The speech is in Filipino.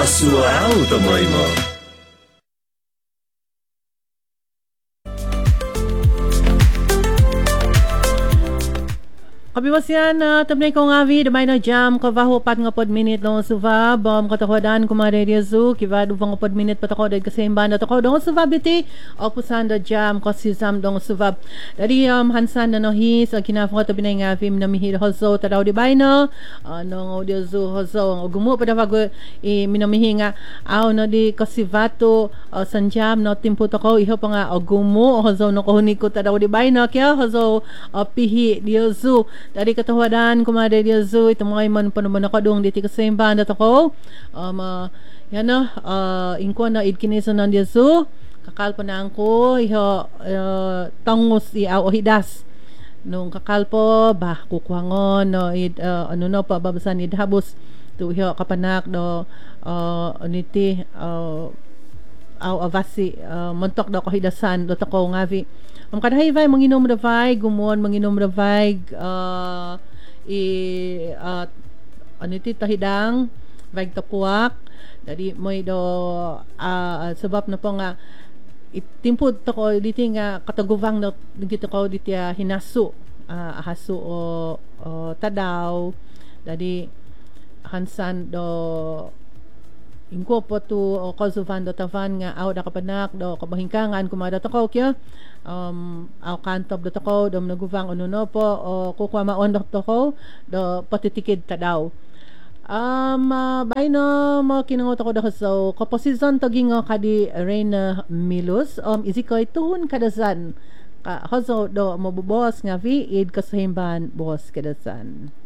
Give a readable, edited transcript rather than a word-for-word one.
Asuao tomoy mo. Kabibasyan na tabnay ko nga vi damay na jam ko vaho pat nga pod minute no suva bom katakodan kuma radio zu kiva duvang pod minute patakod kasi imbanda to ko dong suva biti opusan da jam ko sisam dong suva dari hansan na no hi sa kinafo to binay nga film na mihir hozo tadaw di bay no no audio zu hozo gumo pa daw minamihi nga aw no di kasivato san jam no timpo to ko iho pa nga gumo hozo no ko huni ko tadaw di bay no kya hozo pihi di zu dari katawadan kumada dia zo ito mga iman panuman ako dong diti kasi banda to ko yan no inko na idkinisa nan dia zo kakalpa na ko iho tangos o hidas nung kakalpo ba kukuangon no ano no pa babasan idhabos to iho kapanak do niti avasi montok do ko hidasan do to ko ngavi kadahay vai manginom da vai gumon manginom da vai aniti tahidang vai tapuak dari moy do sebab na po nga itimpod to ko diti nga kataguvang no dito ko diti hinasu hasu o tadaw dari hansan do ingko po to o kozuvan do tavan nga aw da kapanak do kabahingkangan kumada to ko kya aw kantob do to ko dom naguvang ano no po o kukwa maon do to ko do patitikid ta daw bay no mo kinangot ako do so kaposizon to gingo kadi Reina Milos izikoy tuhon kadazan ka hozo do mabubos nga vi id kasahimban boss kadazan